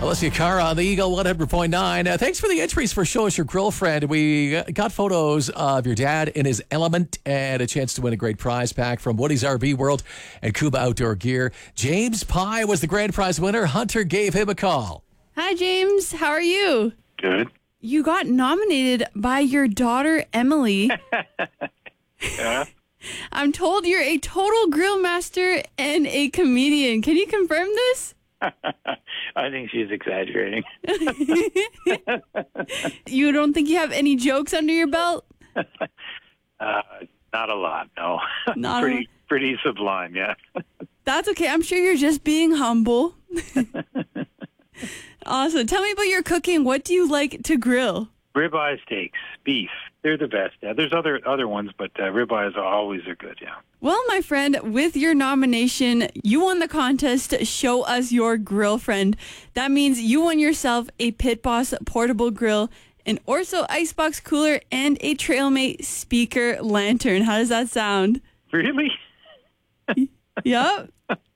Alessia Cara on the Eagle 100.9. Thanks for the entries for Show Us Your Girlfriend. We got photos of your dad in his element and a chance to win a great prize pack from Woody's RV World and Cuba Outdoor Gear. James Pye was the grand prize winner. Hunter gave him a call. Hi, James. How are you? Good. You got nominated by your daughter, Emily. Yeah. I'm told you're a total grill master and a comedian. Can you confirm this? I think she's exaggerating. You don't think you have any jokes under your belt? Not a lot, no. Not pretty sublime, yeah. That's okay. I'm sure you're just being humble. Awesome. Tell me about your cooking. What do you like to grill? Ribeye steaks, beef. They're the best. Yeah, there's other ones, but ribeyes are good, yeah. Well, my friend, with your nomination, you won the contest Show Us Your Girlfriend. That means you won yourself a Pit Boss portable grill, an Orso icebox cooler, and a Trailmate speaker lantern. How does that sound? Really? Yep.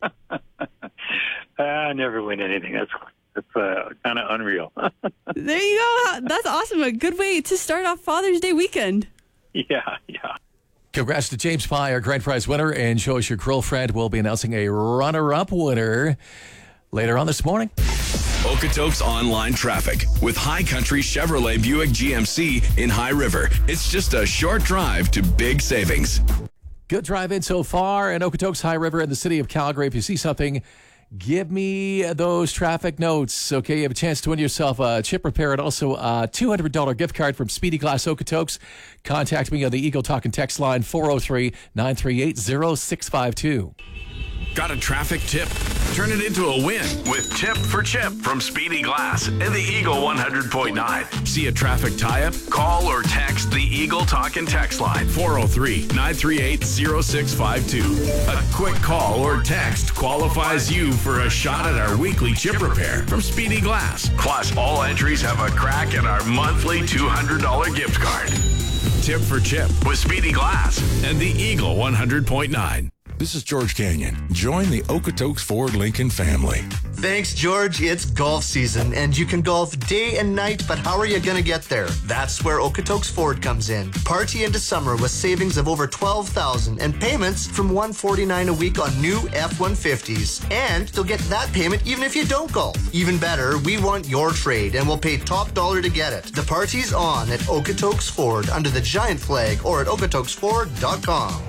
I never win anything. That's kind of unreal. There you go. That's awesome. A good way to start off Father's Day weekend. Yeah. Congrats to James Pye, our grand prize winner, and Show Us Your Girlfriend. We'll be announcing a runner-up winner later on this morning. Okotoks online traffic with High Country Chevrolet Buick GMC in High River. It's just a short drive to big savings. Good drive in so far in Okotoks, High River, in the city of Calgary. If you see something, give me those traffic notes. Okay, you have a chance to win yourself a chip repair and also a $200 gift card from Speedy Glass Okotoks. Contact me on the Eagle Talk and Text line 403-938-0652. Got a traffic tip? Turn it into a win with Tip for Chip from Speedy Glass and the Eagle 100.9. See a traffic tie-up? Call or text the Eagle Talk and Text line 403-938-0652. A quick call or text qualifies you for a shot at our weekly chip repair from Speedy Glass. Plus, all entries have a crack at our monthly $200 gift card. Tip for Chip with Speedy Glass and the Eagle 100.9. This is George Canyon. Join the Okotoks Ford Lincoln family. Thanks, George. It's golf season, and you can golf day and night, but how are you going to get there? That's where Okotoks Ford comes in. Party into summer with savings of over $12,000 and payments from $149 a week on new F-150s. And you'll get that payment even if you don't golf. Even better, we want your trade, and we'll pay top dollar to get it. The party's on at Okotoks Ford under the giant flag or at okotokesford.com.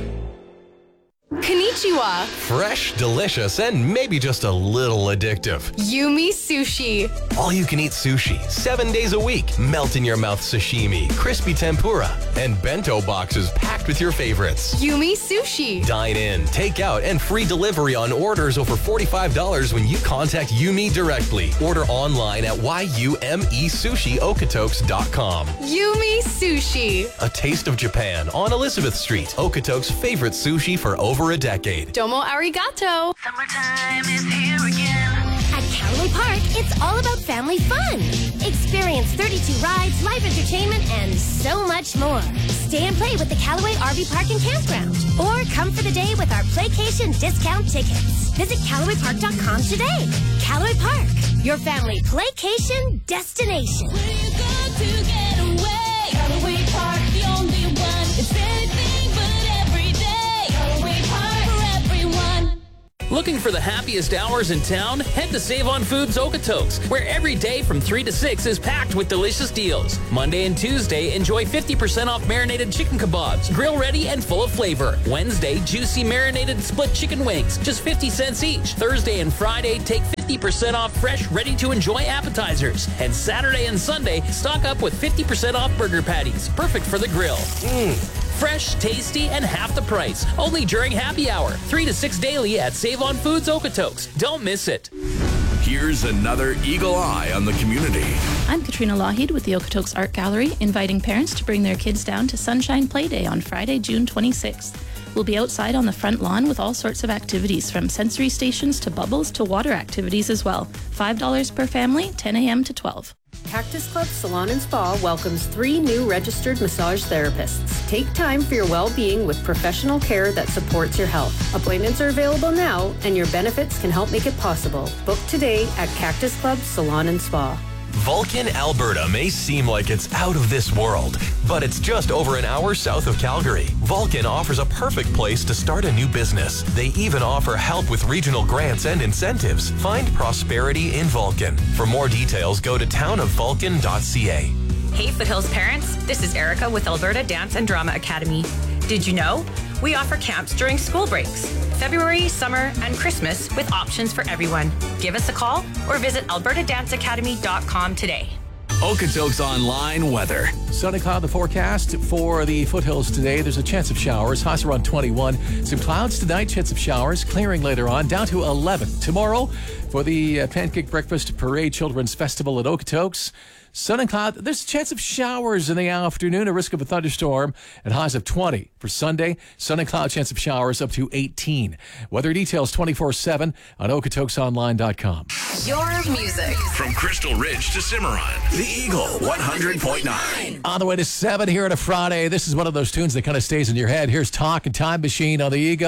Konnichiwa. Fresh, delicious, and maybe just a little addictive. Yumi Sushi. All you can eat sushi, 7 days a week. Melt in your mouth sashimi, crispy tempura, and bento boxes packed with your favorites. Yumi Sushi. Dine in, take out, and free delivery on orders over $45 when you contact Yumi directly. Order online at yumesushiokotoks.com. Yumi Sushi. A taste of Japan on Elizabeth Street. Okotoks' favorite sushi for over a decade. Domo arigato. Summertime is here again. At Callaway Park, it's all about family fun. Experience 32 rides, live entertainment, and so much more. Stay and play with the Callaway RV Park and Campground. Or come for the day with our Playcation discount tickets. Visit CallawayPark.com today. Callaway Park, your family Playcation destination. Where you go to get away? Callaway Park, the only one. It's anything but every day. Callaway Park for everyone. Looking for the happiest hours in town? Head to Save on Foods Okotoks, where every day from 3 to 6 is packed with delicious deals. Monday and Tuesday, enjoy 50% off marinated chicken kebabs, grill ready and full of flavor. Wednesday, juicy marinated split chicken wings, just 50 cents each. Thursday and Friday, take 50% off fresh, ready to enjoy appetizers. And Saturday and Sunday, stock up with 50% off burger patties, perfect for the grill. Fresh, tasty, and half the price. Only during happy hour. 3 to 6 daily at Save on Foods Okotoks. Don't miss it. Here's another Eagle Eye on the community. I'm Katrina Lougheed with the Okotoks Art Gallery, inviting parents to bring their kids down to Sunshine Play Day on Friday, June 26th. We'll be outside on the front lawn with all sorts of activities, from sensory stations to bubbles to water activities as well. $5 per family, 10 a.m. to 12. Cactus Club Salon and Spa welcomes 3 new registered massage therapists. Take time for your well-being with professional care that supports your health. Appointments are available now, and your benefits can help make it possible. Book today at Cactus Club Salon and Spa. Vulcan, Alberta may seem like it's out of this world, but it's just over an hour south of Calgary. Vulcan offers a perfect place to start a new business. They even offer help with regional grants and incentives. Find prosperity in Vulcan. For more details, go to townofvulcan.ca. Hey Foothills parents, this is Erica with Alberta Dance and Drama Academy. Did you know? We offer camps during school breaks, February, summer, and Christmas with options for everyone. Give us a call or visit albertadanceacademy.com today. Okotoks Online weather. Sunny cloud the forecast for the foothills today. There's a chance of showers. Highs around 21. Some clouds tonight, chance of showers. Clearing later on, down to 11. Tomorrow for the Pancake Breakfast Parade Children's Festival at Okotoks. Sun and cloud. There's a chance of showers in the afternoon, a risk of a thunderstorm, and highs of 20. For Sunday, sun and cloud, chance of showers up to 18. Weather details 24/7 on okotoksonline.com. Your music. From Crystal Ridge to Cimarron, the Eagle 100.9. On the way to 7 here on a Friday. This is one of those tunes that kind of stays in your head. Here's Talk and Time Machine on the Eagle.